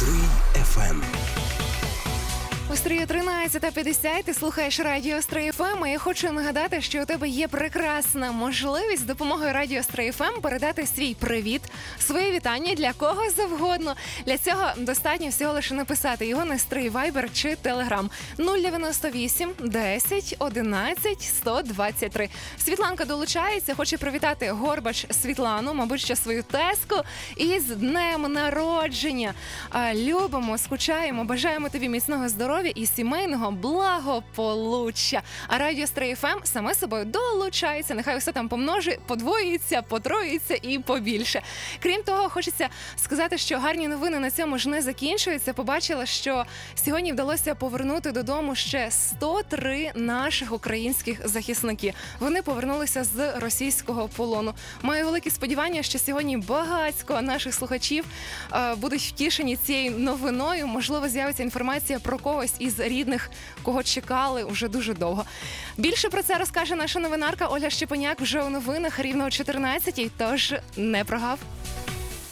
Стрий FM. У Стрію 13:50, ти слухаєш Радіо Стрий ФМ, і я хочу нагадати, що у тебе є прекрасна можливість з допомогою Радіо Стрий ФМ передати свій привіт, свої вітання для кого завгодно. Для цього достатньо всього лише написати його на Стрий Вайбер чи Телеграм 098 10 11 123. Світланка долучається, хоче привітати Горбач Світлану, мабуть, ще свою тезку, із днем народження. Любимо, скучаємо, бажаємо тобі міцного здоров'я і сімейного благополуччя. А Радіо Стрий ФМ саме собою долучається. Нехай усе там помножить, подвоїться, потроїться і побільше. Крім того, хочеться сказати, що гарні новини на цьому ж не закінчуються. Побачила, що сьогодні вдалося повернути додому ще 103 наших українських захисники. Вони повернулися з російського полону. Маю великі сподівання, що сьогодні багатько наших слухачів будуть втішені цією новиною. Можливо, з'явиться інформація про когось із рідних, кого чекали вже дуже довго. Більше про це розкаже наша новинарка Ольга Щепеняк вже у новинах рівно о 14-й, тож не прогав.